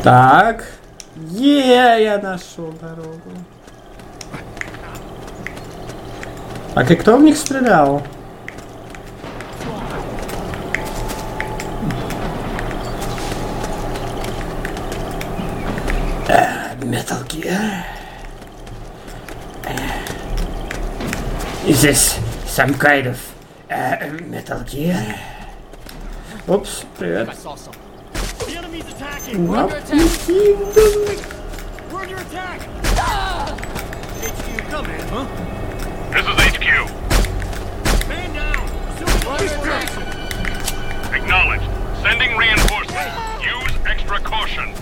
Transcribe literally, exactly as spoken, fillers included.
Так. Е, я нашел дорогу. Так, и кто в них стрелял? Metal Gear. Is this some kind of uh, Metal Gear? Oops, привет. The enemy's attacking. Well, We're under attack. Ah! H Q, come in, huh? This is H Q. Man down. Assuming infiltration. Acknowledged. Sending reinforcements. Use extra caution.